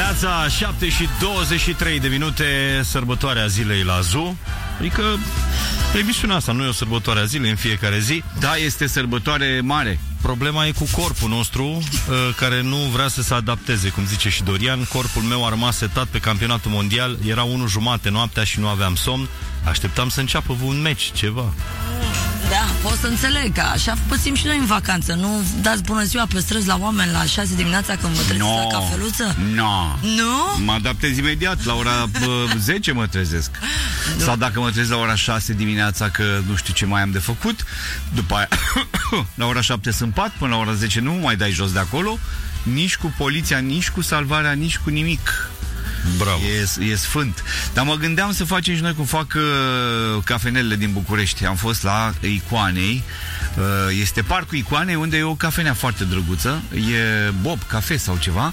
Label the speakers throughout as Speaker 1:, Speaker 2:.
Speaker 1: dimineața, 7 și 23 de minute, sărbătoarea zilei la Zoo. Adică emisiunea asta nu e o sărbătoare a zilei în fiecare zi.
Speaker 2: Da, este sărbătoare mare.
Speaker 1: Problema e cu corpul nostru, care nu vrea să se adapteze, cum zice și Dorian. Corpul meu a rămas setat pe campionatul mondial. Era 1:30 noaptea și nu aveam somn. Așteptam să înceapă un meci, ceva.
Speaker 3: Da, pot să înțeleg că așa pățim și noi în vacanță. Nu dați bună ziua pe străzi la oameni la 6 dimineața când vă treziți la cafeluță? Nu?
Speaker 2: Mă adaptez imediat, la ora 10 mă trezesc. Sau dacă mă trezesc la ora 6 dimineața că nu știu ce mai am de făcut, după aia la ora 7 sunt pat, până la ora 10 nu mai dai jos de acolo. Nici cu poliția, nici cu salvarea, nici cu nimic.
Speaker 1: Bravo.
Speaker 2: E sfânt. Dar mă gândeam să facem și noi cum fac cafenelele din București. Am fost la Icoanei. Este parcul Icoanei, unde e o cafenea foarte drăguță. E Bob Cafe sau ceva.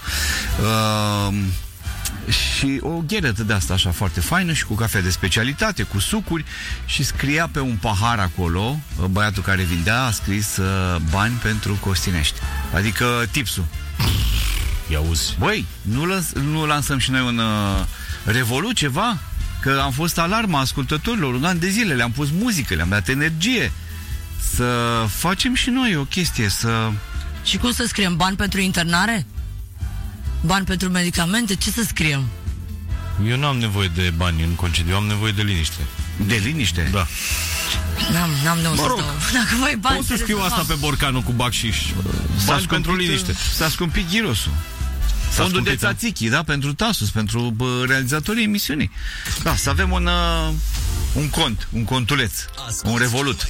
Speaker 2: Și o gheretă de asta așa foarte faină și cu cafea de specialitate, cu sucuri. Și scria pe un pahar acolo, băiatul care vindea a scris bani pentru Costinești. Adică tipsul.
Speaker 1: Ia auzi.
Speaker 2: Băi, nu lansăm și noi un Revolut ceva? Că am fost alarma ascultătorilor un an de zile, le-am pus muzică, le-am dat energie. Să facem și noi o chestie, să...
Speaker 3: Și cum să scriem? Bani pentru internare? Bani pentru medicamente? Ce să scriem?
Speaker 1: Eu nu am nevoie de bani în concediu, am nevoie de liniște.
Speaker 2: De liniște?
Speaker 1: Da.
Speaker 3: N-am de unde să dau. Dacă voi bani,
Speaker 1: pot să scriu asta pe borcanul cu bacșiș. Bani pentru liniște.
Speaker 2: S-a scumpit ghirosul. Fondul de țațichi, da? Pentru Tasus, pentru realizatorii emisiunii. Da, să avem un cont, un contuleț, un Revolut.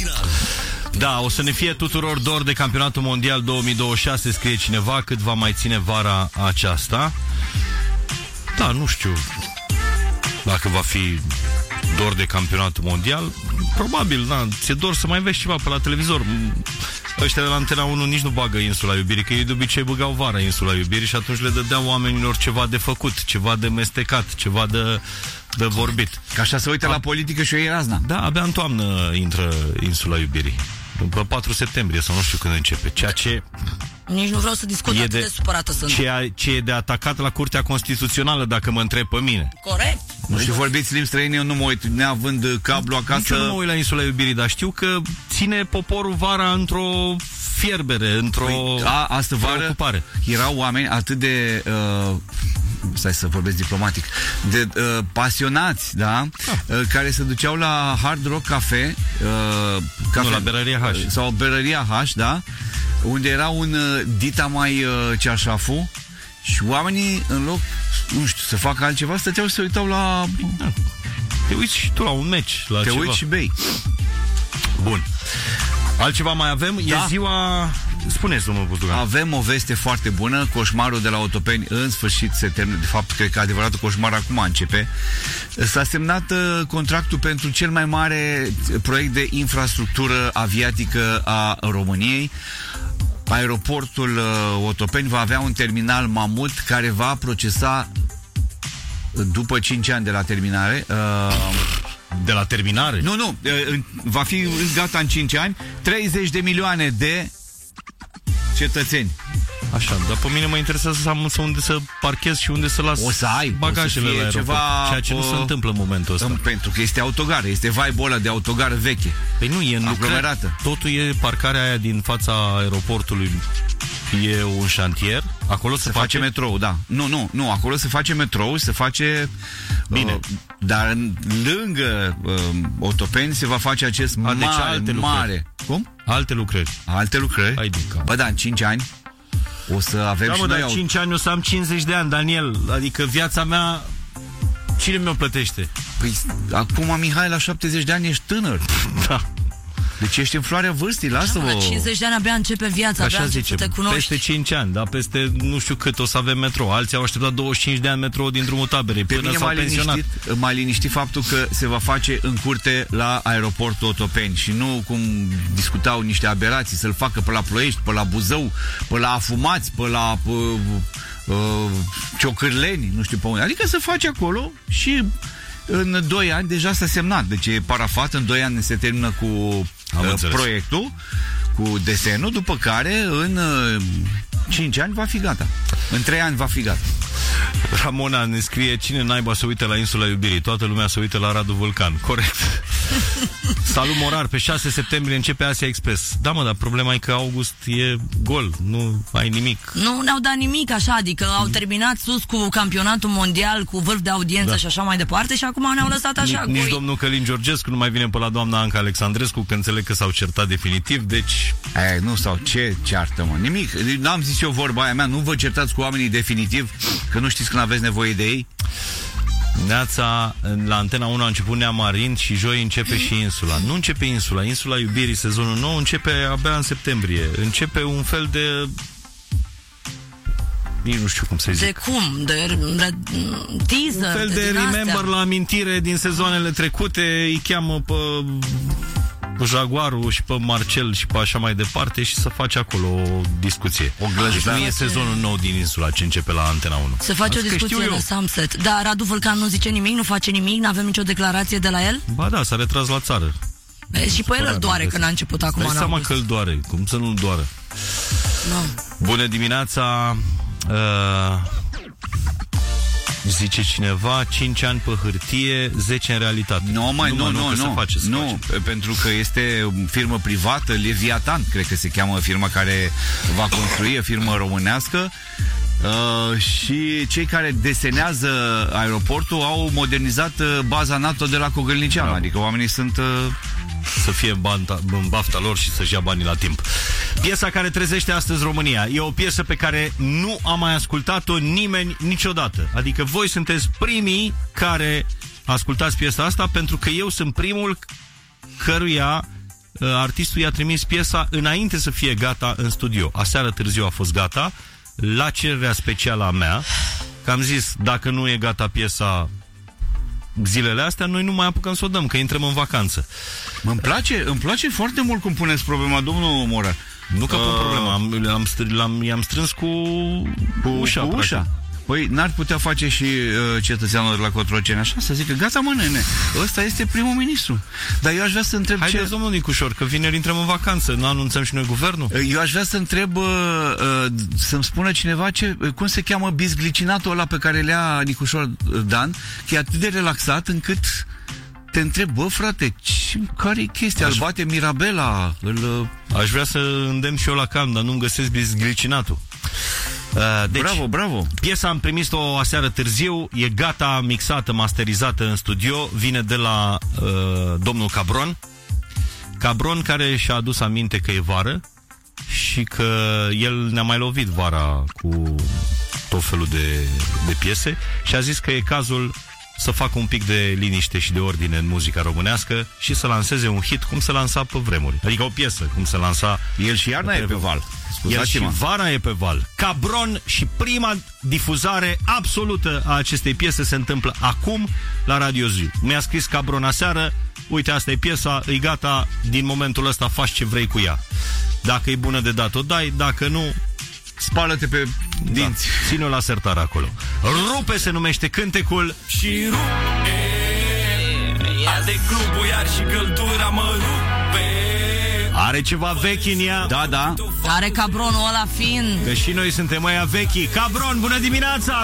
Speaker 1: Da, o să ne fie tuturor dor de campionatul mondial 2026, scrie cineva, cât va mai ține vara aceasta. Da, nu știu dacă va fi dor de campionatul mondial. Probabil, da, ți-e dor să mai vezi ceva pe la televizor. Ăștia de la Antena 1 nici nu bagă Insula Iubirii, că ei de obicei băgau vara Insula Iubirii și atunci le dădeau oamenilor ceva de făcut, ceva de mestecat, ceva de vorbit.
Speaker 2: Că așa se uită la politică și o iei razna.
Speaker 1: Da, abia în toamnă intră Insula Iubirii. După 4 septembrie sau nu știu când începe. Ceea ce...
Speaker 3: Nici nu vreau să discut, atât de supărată sunt.
Speaker 1: Ce e de atacat la Curtea Constituțională, dacă mă întreb pe mine.
Speaker 3: Corect.
Speaker 2: Nu știu, vorbiți limbi străine, eu nu mă uit, neavând cablu acasă.
Speaker 1: Nici eu nu mă uit la Insula Iubirii, dar știu că ține poporul vara într-o fierbere, într-o
Speaker 2: astă vară
Speaker 1: preocupare.
Speaker 2: Erau oameni atât de... stai să vorbesc diplomatic, de pasionați, da? Care se duceau la Hard Rock Cafe,
Speaker 1: la Berăria H.
Speaker 2: Sau Berăria H, da? Unde era un dita mai ceașafu și oamenii, în loc, nu știu, să facă altceva, stăteau și se uitau la...
Speaker 1: Da. Te uiți și tu la un meci, la ceva.
Speaker 2: Uiți și bei.
Speaker 1: Bun. Altceva mai avem? Da. E ziua... Spuneți, domnul Buzdugan.
Speaker 2: Avem o veste foarte bună. Coșmarul de la Otopeni în sfârșit se termină. De fapt, cred că adevăratul coșmar acum începe. S-a semnat contractul pentru cel mai mare proiect de infrastructură aviatică a României. Aeroportul Otopeni va avea un terminal mamut care va procesa după 5 ani de la terminare...
Speaker 1: De la terminare?
Speaker 2: Nu, va fi gata în 5 ani 30 de milioane de cetățeni.
Speaker 1: Așa, dar pe mine mă interesează să am unde să parchez și unde să las bagajele la aeroport, ceea ce nu se întâmplă în momentul ăsta.
Speaker 2: Pentru că este autogar, este vibe-ul ăla de autogar veche.
Speaker 1: Păi nu, e aglomerată. Totul e parcarea aia din fața aeroportului. E un șantier. Acolo se face
Speaker 2: metrou, da. Nu, acolo se face metrou, se face
Speaker 1: bine.
Speaker 2: Dar lângă Otopeni se va face acest mare. Cum?
Speaker 1: Alte lucrări.
Speaker 2: Bă, da, în 5 ani o să avem și noi...
Speaker 1: 5 ani o să am 50 de ani, Daniel. Adică viața mea, cine mi-o plătește?
Speaker 2: Păi, acum, Mihai, la 70 de ani ești tânăr.
Speaker 1: Da.
Speaker 2: Deci ești în floarea vârstii, lasă-vă.
Speaker 3: La 50 de ani abia începe viața,
Speaker 1: așa
Speaker 3: abia zice, să te cunoști.
Speaker 1: Peste 5 ani, dar peste nu știu cât o să avem metrou. Alții au așteptat 25 de ani metrou din drumul taberei.
Speaker 2: Pe mine m-a liniștit faptul că se va face în curte la aeroportul Otopeni și nu cum discutau niște aberații să-l facă pe la Ploiești, pe la Buzău, pe la Afumați, pe la Ciocârleni, nu știu pe unde. Adică se face acolo și în 2 ani deja s-a semnat. Deci e parafat, în 2 ani se termină cu proiectul, cu desenul, după care în 5 ani va fi gata. În 3 ani va fi gata.
Speaker 1: Ramona ne scrie: cine naiba se uită la Insula Iubirii? Toată lumea se uită la Radu Vulcan. Corect. Salut Morar, pe 6 septembrie începe Asia Express. Da, mă, dar problema e că august e gol, nu ai nimic.
Speaker 3: Nu ne-au dat nimic așa, adică au terminat sus cu campionatul mondial, cu vârf de audiență și așa mai departe și acum ne-au lăsat așa.
Speaker 1: Nici domnul Călin Georgescu nu mai vine pe la doamna Anca Alexandrescu, că înțeleg că s-au certat definitiv, deci...
Speaker 2: Nu, sau ce ceartă, mă? Nimic. N-am zis eu vorba aia mea, nu vă certați cu oamenii definitiv, că nu știți când aveți nevoie de ei.
Speaker 1: Neața, la Antena 1 a început Neamarin și joi începe și Insula. Nu începe Insula. Insula Iubirii, sezonul nou, începe abia în septembrie. Începe un fel de... nici nu știu cum să zic.
Speaker 3: De cum? De teaser?
Speaker 1: Un fel de remember la amintire din sezoanele trecute. Îi cheamă pe Jaguarul și pe Marcel și pe așa mai departe și să face acolo o discuție. Deci nu e sezonul nou din Insula ce începe la Antena 1.
Speaker 3: Se face o discuție la Sunset. Dar Radu Vulcan nu zice nimic, nu face nimic, n-avem nicio declarație de la el?
Speaker 1: Ba da, s-a retras la țară.
Speaker 3: Și pe el îl doare că n-a început acum.
Speaker 1: Dai seama că îl doare, cum să nu-l doară. Bună dimineața. Zice cineva, 5 ani pe hârtie, 10 în realitate.
Speaker 2: Nu, pentru că este o firmă privată, Leviatan, cred că se cheamă firma care va construi, o firmă românească. Și cei care desenează aeroportul au modernizat baza NATO de la Cogălnicianu. Adică oamenii sunt...
Speaker 1: să fie în bafta lor și să-și ia banii la timp. Piesa care trezește astăzi România e o piesă pe care nu a mai ascultat-o nimeni niciodată. Adică voi sunteți primii care ascultați piesa asta, pentru că eu sunt primul căruia artistul i-a trimis piesa înainte să fie gata în studio. Aseară târziu a fost gata, la cererea specială a mea, că am zis, dacă nu e gata piesa zilele astea, noi nu mai apucăm să o dăm, că intrăm în vacanță.
Speaker 2: Îmi place foarte mult cum puneți problema, domnul Morar.
Speaker 1: Nu că pun problema, i-am strâns cu ușa.
Speaker 2: Păi n-ar putea face și cetățeanul de la Cotroceni așa, să zică, gata mă nene, ăsta este primul ministru. Dar eu aș vrea să întreb
Speaker 1: Haideți, domnul Nicușor, că vineri intrăm în vacanță, nu anunțăm și noi guvernul?
Speaker 2: Eu aș vrea să întreb, să-mi spună cineva cum se cheamă bisglicinatul ăla pe care le ia Nicușor Dan, că e atât de relaxat încât te întreb, bă frate, care-i chestia? Îl bate Mirabela?
Speaker 1: Aș vrea să îndemn și eu la calm, dar nu-mi găsesc bisglicinatul. Deci,
Speaker 2: bravo.
Speaker 1: Piesa am primit-o aseară târziu, e gata, mixată, masterizată în studio, vine de la domnul Cabron, care și-a adus aminte că e vară și că el ne-a mai lovit vara cu tot felul de piese și a zis că e cazul să facă un pic de liniște și de ordine în muzica românească și să lanseze un hit cum se lansa pe vremuri. Adică o piesă cum se lansa.
Speaker 2: El și iarna e pe val.
Speaker 1: El și vara e pe val. Cabron și prima difuzare absolută a acestei piese se întâmplă acum la Radio Zi. Mi-a scris Cabron aseară, uite, asta e piesa, e gata, din momentul ăsta faci ce vrei cu ea. Dacă e bună de dat, o dai, dacă nu,
Speaker 2: spală-te pe dinți.
Speaker 1: Da, ține-o la sertar acolo. Rupe se numește cântecul. Și rupe de clubul, iar și căldura mă rupe. Are ceva vechi în ea.
Speaker 2: Da.
Speaker 3: Are Cabronul ăla fin.
Speaker 1: Că și noi suntem aia vechi. Cabron, bună dimineața!